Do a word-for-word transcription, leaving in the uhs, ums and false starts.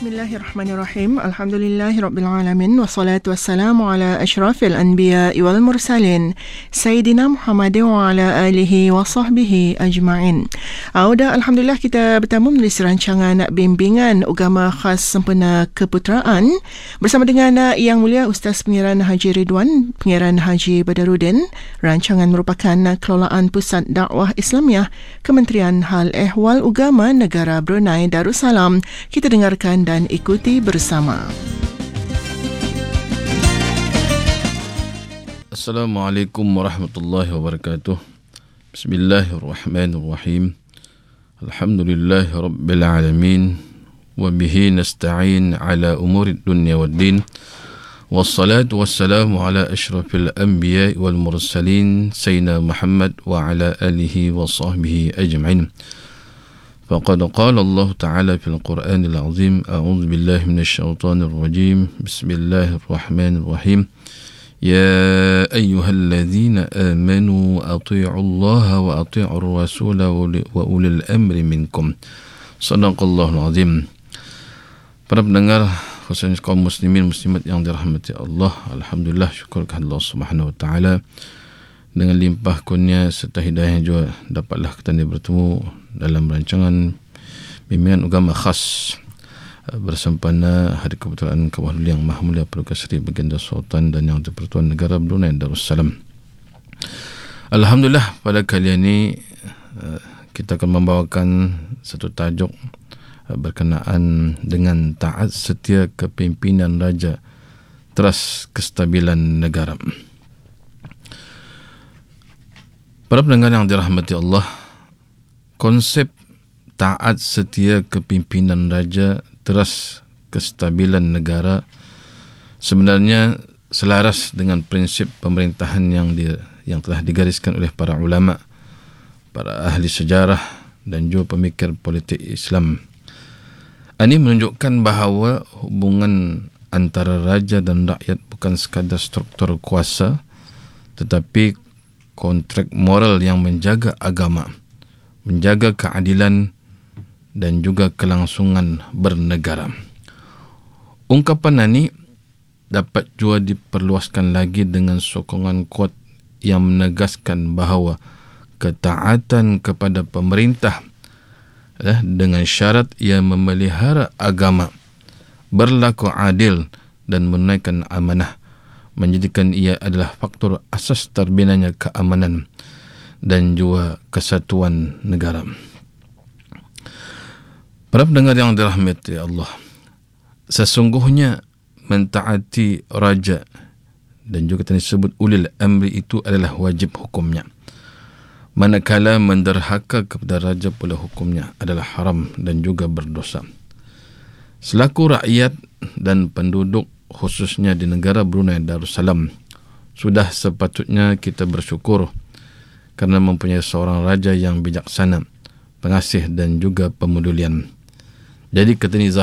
Bismillahirrahmanirrahim. Alhamdulillahirrabbilalamin. Wassalatu wassalamu ala ashrafil anbiya wal mursalin. Sayyidina Muhammad wa ala alihi wa sahbihi ajma'in. Auda, Alhamdulillah kita bertemu menulis rancangan bimbingan agama khas sempena keputeraan bersama dengan Yang Mulia Ustaz Pengiran Haji Ridwan, Pengiran Haji Badarudin. Rancangan merupakan kelolaan Pusat Dakwah Islamiah Kementerian Hal Ehwal Agama Negara Brunei Darussalam. Kita dengarkan dan ikuti bersama. Assalamualaikum warahmatullahi wabarakatuh. Bismillahirrahmanirrahim. Alhamdulillahi rabbil alamin. Wa bihi nasta'in ala umuri dunya waddin. Wassalatu wassalamu ala ashrafil anbiya wal mursalin Sayyidina Muhammad wa ala alihi wa sahbihi ajma'in. فقد قال الله تعالى في القرآن العظيم أعوذ بالله من الشيطان الرجيم بسم الله الرحمن الرحيم يا أيها الذين آمنوا أطيعوا الله وأطيعوا الرسول وأولي الأمر منكم صدق الله العظيم. Para pendengar, khususnya kaum muslimin muslimat yang dirahmati Allah, alhamdulillah, syukur kepada Allah Subhanahu wa taala. Dengan limpah kurnia serta hidayah juga dapatlah kita ni bertemu dalam rancangan bimbingan agama khas bersempena Hari Keputeraan Kawah Duli Yang Maha Mulia Paduka Seri Baginda Sultan dan Yang di-Pertuan Negara Brunei Darussalam. Alhamdulillah, pada kali ini kita akan membawakan satu tajuk berkenaan dengan taat setia kepimpinan raja, teras kestabilan negara. Para pendengar yang dirahmati Allah, konsep taat setia kepimpinan raja, teras kestabilan negara sebenarnya selaras dengan prinsip pemerintahan yang di, yang telah digariskan oleh para ulama, para ahli sejarah dan juga pemikir politik Islam. Ini menunjukkan bahawa hubungan antara raja dan rakyat bukan sekadar struktur kuasa, tetapi kontrak moral yang menjaga agama, menjaga keadilan dan juga kelangsungan bernegara. Ungkapan ini dapat juga diperluaskan lagi dengan sokongan kuat yang menegaskan bahawa ketaatan kepada pemerintah eh, dengan syarat ia memelihara agama, berlaku adil dan menunaikan amanah, menjadikan ia adalah faktor asas terbinanya keamanan dan juga kesatuan negara. Para pendengar yang dirahmati Allah, sesungguhnya mentaati raja dan juga tadi disebut ulil amri itu adalah wajib hukumnya. Manakala menderhaka kepada raja pula hukumnya adalah haram dan juga berdosa. Selaku rakyat dan penduduk khususnya di negara Brunei Darussalam, sudah sepatutnya kita bersyukur kerana mempunyai seorang raja yang bijaksana, pengasih dan juga pemedulian. Jadi kata ni